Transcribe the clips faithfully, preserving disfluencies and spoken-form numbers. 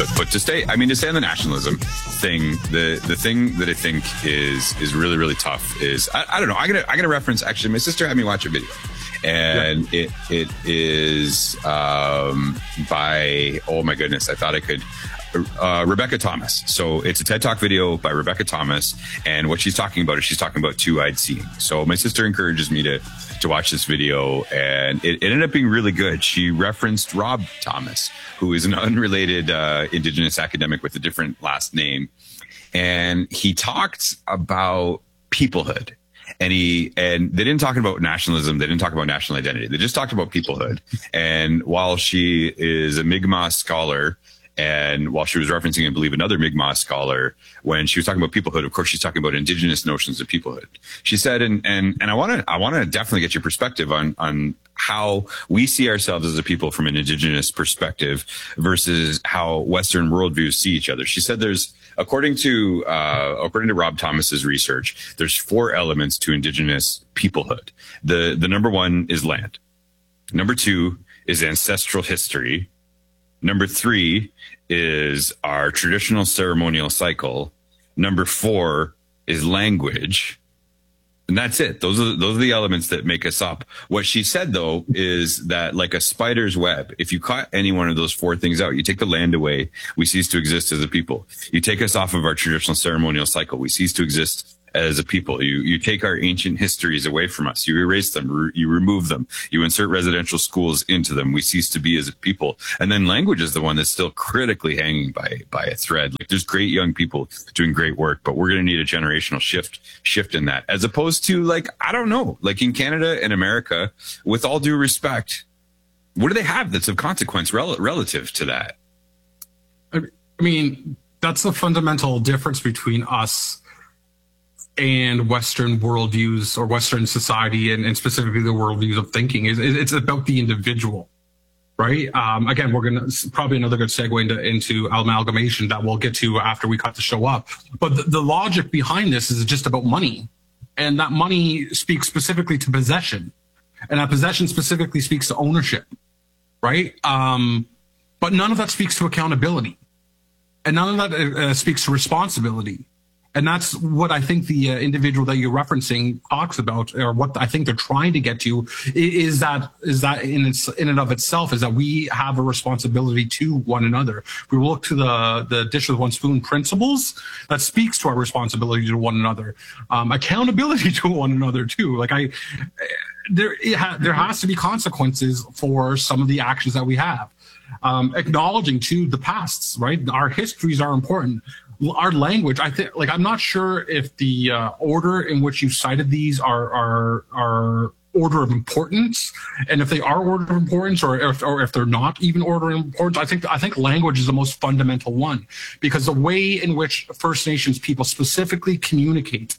but but to stay, I mean, to stay on the nationalism thing, the the thing that I think is is really really tough is I, I don't know. I gotta I gotta reference actually. My sister had me watch a video, and yeah. it it is um, by oh my goodness, I thought I could. Uh, Rebecca Thomas. So it's a TED Talk video by Rebecca Thomas, and what she's talking about is she's talking about two-eyed seeing. So my sister encourages me to to watch this video, and it, it ended up being really good. She referenced Rob Thomas, who is an unrelated uh, Indigenous academic with a different last name, and he talked about peoplehood. And he and they didn't talk about nationalism. They didn't talk about national identity. They just talked about peoplehood. And while she is a Mi'kmaq scholar, and while she was referencing, I believe, another Mi'kmaq scholar, when she was talking about peoplehood, of course, she's talking about indigenous notions of peoplehood. She said, and and and I want to I want to definitely get your perspective on on how we see ourselves as a people from an indigenous perspective versus how Western worldviews see each other. She said, there's according to uh, according to Rob Thomas's research, there's four elements to indigenous peoplehood. The the number one is land. Number two is ancestral history. Number three is our traditional ceremonial cycle. Number four is language. And that's it. Those are, those are the elements that make us up. What she said, though, is that like a spider's web, if you cut any one of those four things out, you take the land away, we cease to exist as a people. You take us off of our traditional ceremonial cycle, we cease to exist as a people. You you take our ancient histories away from us. You erase them. Re- you remove them. You insert residential schools into them. We cease to be as a people. And then language is the one that's still critically hanging by by a thread. Like there's great young people doing great work, but we're going to need a generational shift shift in that. As opposed to like I don't know, like in Canada and America, with all due respect, what do they have that's of consequence rel- relative to that? I mean, that's the fundamental difference between us and Western worldviews or Western society, and, and specifically the worldviews of thinking. Is it's about the individual, right? Um, again, we're going to probably another good segue into, into amalgamation that we'll get to after we cut the show up. But the, the logic behind this is just about money, and that money speaks specifically to possession, and that possession specifically speaks to ownership, right? Um, but none of that speaks to accountability, and none of that uh, speaks to responsibility. And that's what I think the uh, individual that you're referencing talks about, or what I think they're trying to get to, is that is that in its in and of itself is that we have a responsibility to one another. We look to the the dish with one spoon principles that speaks to our responsibility to one another, um, accountability to one another too. Like I, there it ha- there has to be consequences for some of the actions that we have. Um, acknowledging to the pasts, right? Our histories are important. Our language, I think, like, I'm not sure if the uh, order in which you cited these are are are order of importance, and if they are order of importance, or if or if they're not even order of importance. I think I think language is the most fundamental one, because the way in which First Nations people specifically communicate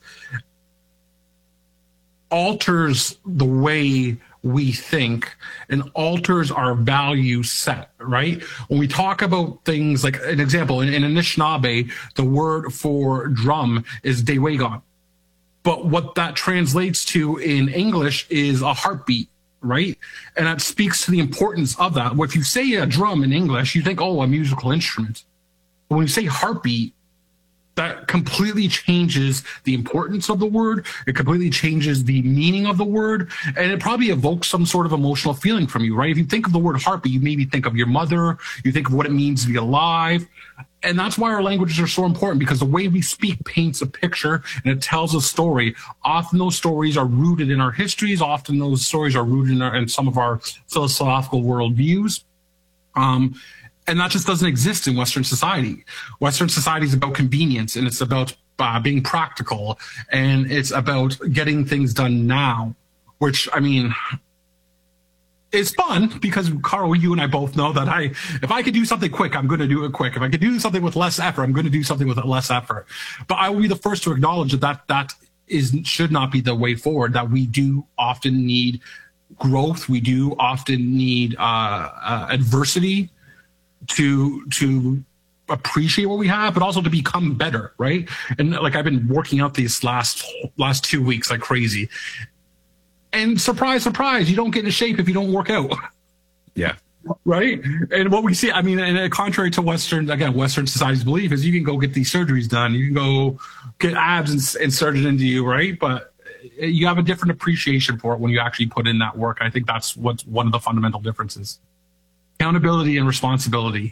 alters the way we think and alters our value set, right? When we talk about things like an example, in, in Anishinaabe, the word for drum is dewagon. But what that translates to in English is a heartbeat, right? And that speaks to the importance of that. If you say a drum in English, you think, oh, a musical instrument. But when you say heartbeat, that completely changes the importance of the word. It completely changes the meaning of the word. And it probably evokes some sort of emotional feeling from you, right? If you think of the word heartbeat, you maybe think of your mother. You think of what it means to be alive. And that's why our languages are so important, because the way we speak paints a picture and it tells a story. Often those stories are rooted in our histories. Often those stories are rooted in, our, in some of our philosophical worldviews. Um, And that just doesn't exist in Western society. Western society is about convenience, and it's about uh, being practical, and it's about getting things done now, which, I mean, is fun because, Carl, you and I both know that I, if I could do something quick, I'm going to do it quick. If I could do something with less effort, I'm going to do something with less effort. But I will be the first to acknowledge that that, that is, should not be the way forward, that we do often need growth. We do often need uh, uh, adversity to to appreciate what we have, but also to become better, right? And like I've been working out these last last two weeks like crazy. And surprise, surprise, you don't get into shape if you don't work out. Yeah. Right. And what we see, I mean, and contrary to Western, again, Western society's belief is you can go get these surgeries done. You can go get abs ins- inserted into you, right? But you have a different appreciation for it when you actually put in that work. I think that's what's one of the fundamental differences. Accountability and responsibility.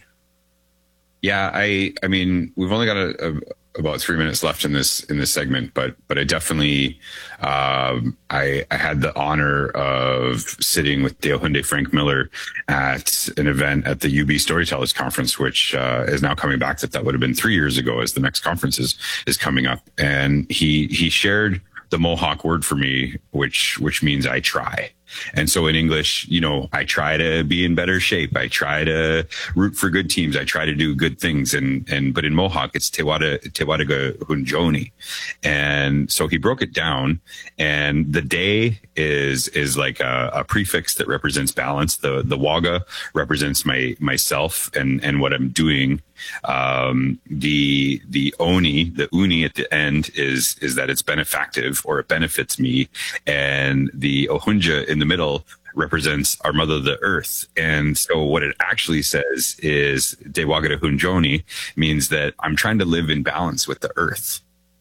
Yeah, I I mean, we've only got a, a, about three minutes left in this in this segment, but but I definitely um, I I had the honor of sitting with Dale Hyundai Frank Miller at an event at the U B Storytellers Conference, which uh, is now coming back. That that would have been three years ago, as the next conference is is coming up, and he he shared the Mohawk word for me, which which means I try. And so in English, you know, I try to be in better shape. I try to root for good teams. I try to do good things. And, and, but in Mohawk, it's Te Wada, Te Wadaga Hunjoni. And so he broke it down, and the day is, is like a, a prefix that represents balance. The, the Waga represents my, myself and, and what I'm doing. Um, the, the Oni, the Uni at the end is, is that it's benefactive, or it benefits me. And the Ohunja in the middle represents our mother, the earth. And so what it actually says is De Wagada Hunjoni means that I'm trying to live in balance with the earth.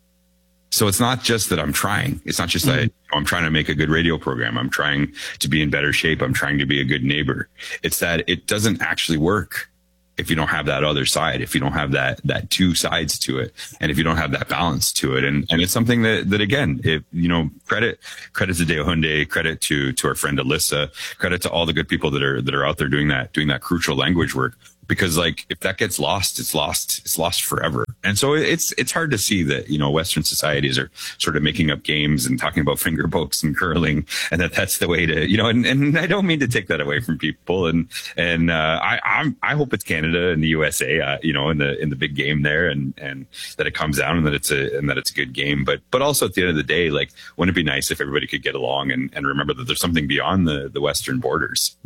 So it's not just that I'm trying. It's not just mm-hmm. that I'm trying to make a good radio program. I'm trying to be in better shape. I'm trying to be a good neighbor. It's that it doesn't actually work if you don't have that other side, if you don't have that, that two sides to it, and if you don't have that balance to it. And, and it's something that, that again, if, you know, credit, credit to Dale Hyundai, credit to, to our friend Alyssa, credit to all the good people that are, that are out there doing that, doing that crucial language work. Because like, if that gets lost, it's lost, it's lost forever. And so it's, it's hard to see that, you know, Western societies are sort of making up games and talking about finger pokes and curling, and that that's the way to, you know, and, and I don't mean to take that away from people. And, and, uh, I, I'm, I hope it's Canada and the U S A, uh, you know, in the, in the big game there, and, and that it comes down, and that it's a, and that it's a good game. But, but also at the end of the day, like, wouldn't it be nice if everybody could get along and, and remember that there's something beyond the, the Western borders?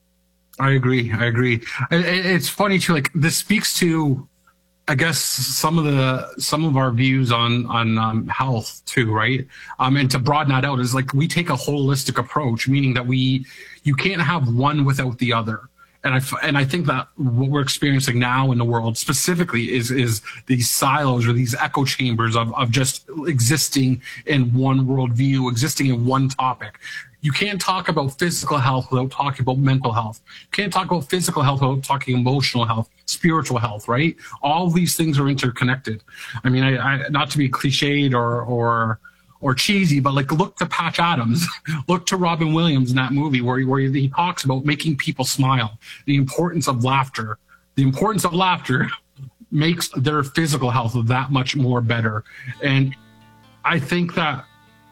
I agree. I agree. It's funny too. Like, this speaks to, I guess, some of the some of our views on on um, health too, right? Um, and to broaden that out is like, we take a holistic approach, meaning that we you can't have one without the other. And I and I think that what we're experiencing now in the world specifically is is these silos, or these echo chambers of of just existing in one worldview, existing in one topic. You can't talk about physical health without talking about mental health. You can't talk about physical health without talking emotional health, spiritual health, right? All of these things are interconnected. I mean, I, I, not to be cliched or or or cheesy, but like, look to Patch Adams, look to Robin Williams in that movie where he, where he talks about making people smile, the importance of laughter. The importance of laughter makes their physical health that much more better. And I think that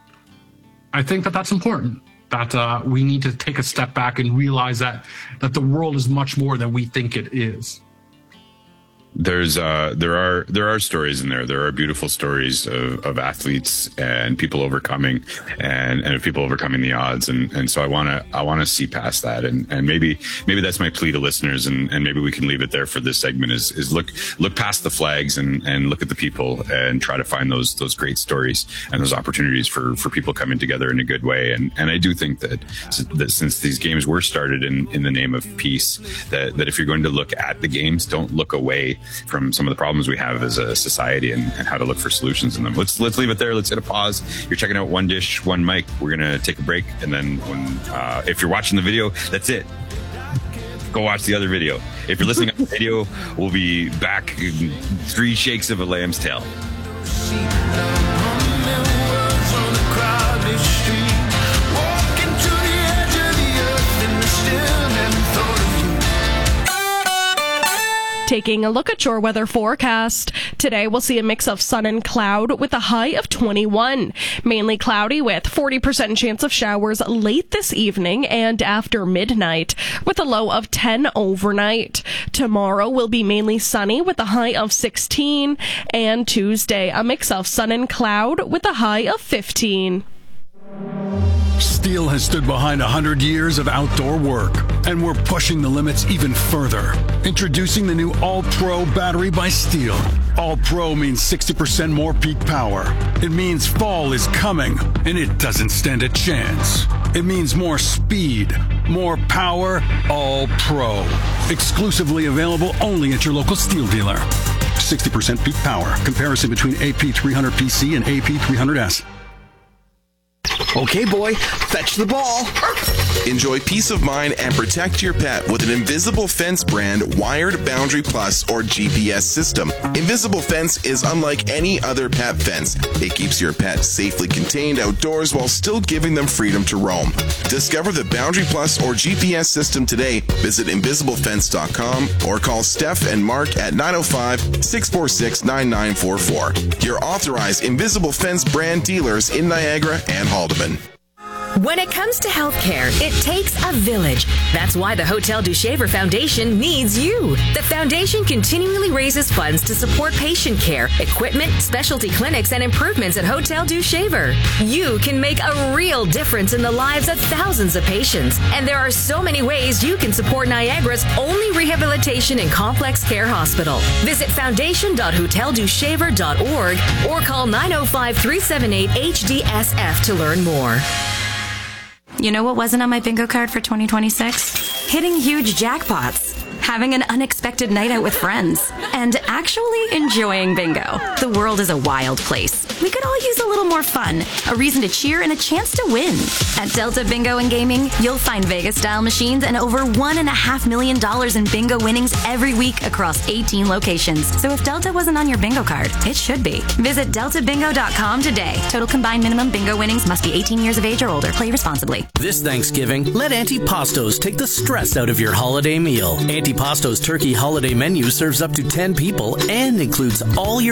I think that that's important. That uh, we need to take a step back and realize that that the world is much more than we think it is. There's uh, there are there are stories in there. There are beautiful stories of, of athletes and people overcoming and, and of people overcoming the odds. And, and so I want to I want to see past that. And, and maybe maybe that's my plea to listeners. And, and maybe we can leave it there for this segment. Is is look look past the flags and, and look at the people and try to find those those great stories and those opportunities for, for people coming together in a good way. And and I do think that that since these games were started in, in the name of peace, that that if you're going to look at the games, don't look away from some of the problems we have as a society, and, and how to look for solutions in them. Let's let's leave it there. Let's hit a pause. You're checking out One Dish, One Mic. We're gonna take a break, and then when uh, if you're watching the video, that's it. Go watch the other video. If you're listening on the video, we'll be back in three shakes of a lamb's tail. Taking a look at your weather forecast. Today we'll see a mix of sun and cloud with a high of twenty-one. Mainly cloudy with forty percent chance of showers late this evening and after midnight, with a low of ten overnight. Tomorrow will be mainly sunny with a high of sixteen, and Tuesday a mix of sun and cloud with a high of fifteen. Steel has stood behind one hundred years of outdoor work, and we're pushing the limits even further. Introducing the new All-Pro battery by Steel. All-Pro means sixty percent more peak power. It means fall is coming, and it doesn't stand a chance. It means more speed, more power, all pro. Exclusively available only at your local Steel dealer. sixty percent peak power. Comparison between A P three hundred P C and A P three hundred S. Okay, boy, fetch the ball. Enjoy peace of mind and protect your pet with an Invisible Fence brand wired Boundary Plus or G P S system. Invisible Fence is unlike any other pet fence. It keeps your pet safely contained outdoors while still giving them freedom to roam. Discover the Boundary Plus or G P S system today. Visit invisible fence dot com or call Steph and Mark at nine oh five, six four six, nine nine four four. Your authorized Invisible Fence brand dealers in Niagara and Haldeman. When it comes to healthcare, it takes a village. That's why the Hotel du Shaver Foundation needs you. The foundation continually raises funds to support patient care, equipment, specialty clinics, and improvements at Hotel du Shaver. You can make a real difference in the lives of thousands of patients. And there are so many ways you can support Niagara's only rehabilitation and complex care hospital. Visit foundation dot hotel du shaver dot org or call nine oh five, three seven eight, H D S F to learn more. You know what wasn't on my bingo card for twenty twenty-six? Hitting huge jackpots, having an unexpected night out with friends, and actually enjoying bingo. The world is a wild place. We could all use a little more fun, a reason to cheer, and a chance to win. At Delta Bingo and Gaming, you'll find Vegas-style machines and over one and a half million dollars in bingo winnings every week across eighteen locations. So if Delta wasn't on your bingo card, it should be. Visit delta bingo dot com today. Total combined minimum bingo winnings must be eighteen years of age or older. Play responsibly. This Thanksgiving, let Antipastos take the stress out of your holiday meal. Antipastos turkey holiday menu serves up to ten people and includes all your